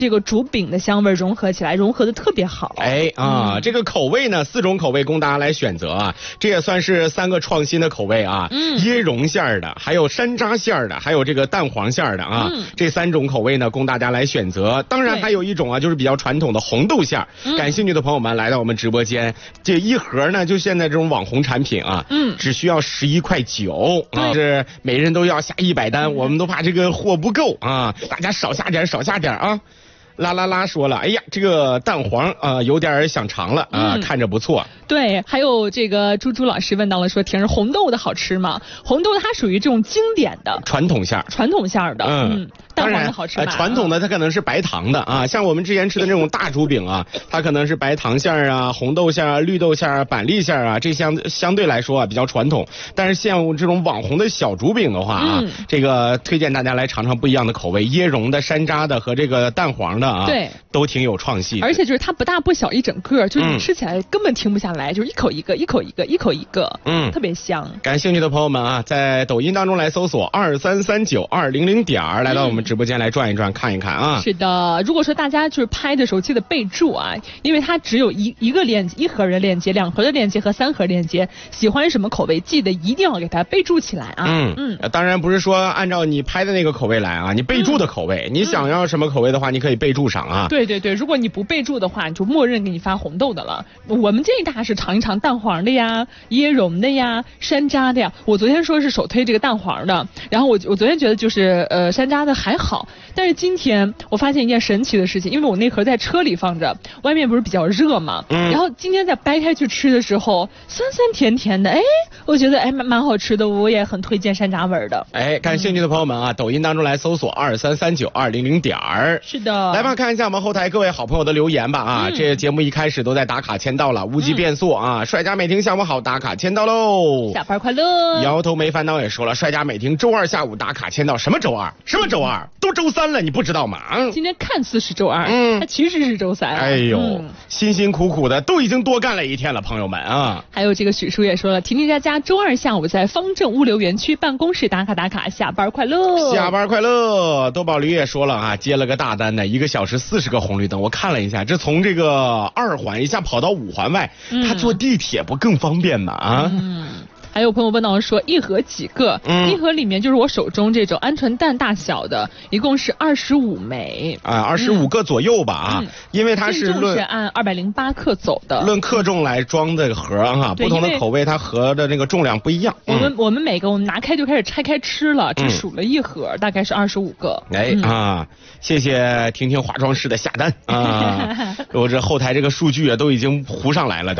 这个竹饼的香味融合起来，融合的特别好。 这个口味呢，4种口味供大家来选择啊，这也算是3个创新的口味啊，椰蓉馅的，还有山楂馅的，还有这个蛋黄馅的啊，这3种口味呢供大家来选择。当然还有一种啊，就是比较传统的红豆馅。感兴趣的朋友们来到我们直播间，这一盒呢，就现在这种网红产品啊，只需要11.9块，是每人都要下100单，我们都怕这个货不够啊，大家少下点啊。啦说了，哎呀，这个蛋黄有点想尝了啊，看着不错。 对，还有这个猪老师问到了，说婷儿红豆的好吃吗？红豆它属于这种经典的传统馅的， 蛋黄的好吃吗？ 传统的它可能是白糖的啊，像我们之前吃的那种大竹饼啊，它可能是白糖馅啊、红豆馅啊、绿豆馅啊、板栗馅啊，这相对来说啊比较传统。但是像这种网红的小竹饼的话啊，这个推荐大家来尝尝不一样的口味，椰蓉的、山楂的和这个蛋黄的啊， 对， 都挺有创意。 而且就是它不大不小一整个，就是你吃起来根本停不下来，就是一口一个，特别香。 感兴趣的朋友们啊，在抖音当中来搜索2339200点，来到我们直播间来转一转看一看啊。 是的，如果说大家就是拍的时候记得备注啊，因为它只有一个链接，1盒的链接、2盒的链接和3盒链接，喜欢什么口味记得一定要给它备注起来啊。 当然不是说按照你拍的那个口味来啊，你备注的口味，你想要什么口味的话，你可以备注上啊。 对，如果你不备注的话，你就默认给你发红豆的了。我们建议大家是尝一尝蛋黄的呀、椰蓉的呀、山楂的呀。我昨天说是首推这个蛋黄的，然后我昨天觉得就是山楂的还好，但是今天我发现一件神奇的事情，因为我那盒在车里放着，外面不是比较热嘛，然后今天在掰开去吃的时候，酸酸甜甜的，我觉得蛮好吃的，我也很推荐山楂味的。 感兴趣的朋友们啊，抖音当中来搜索2339200点。 是的， 来吧，看一下我们后台各位好朋友的留言吧啊，这节目一开始都在打卡签到了，无极变速啊，帅家美婷下午好，打卡签到喽， 下班快乐。 摇头没烦恼也说了，帅家美婷周2下午打卡签到，什么周2？什么周2？都周3了，你不知道吗？ 今天看似是周2，它其实是周3。 哎呦，辛辛苦苦的都已经多干了1天了，朋友们啊。 还有这个许叔也说了，婷婷家周2下午在方正物流园区办公室打卡，下班快乐。 下班快乐。豆宝驴也说了啊，接了个大单的，1个小时40个红绿灯，我看了一下，这从这个2环一下跑到5环外，他坐地铁不更方便吗？啊。 还有朋友问到说一盒几个？一盒里面就是我手中这种鹌鹑蛋大小的，一共是25枚啊，25个左右吧啊，因为它是按208克走的， 论克重来装这个盒啊，不同的口味它盒的那个重量不一样。 我们每个我们拿开就开始拆开吃了，只数了一盒，大概是25个。 谢谢婷婷化妆师的下单啊，我这后台这个数据啊都已经糊上来了。